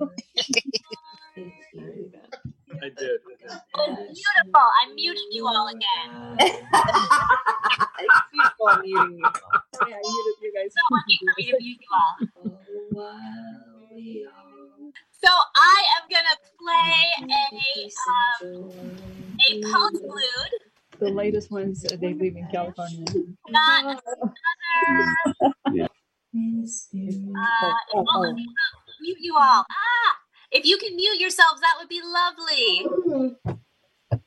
I did. Oh, beautiful. I'm muting you all again. People are muting you. Sorry, I muted you guys. It's not working for me to mute you all. So I am gonna play a postlude. The latest ones, they live in California. Not another. Mute you all. If you can mute yourselves, that would be lovely.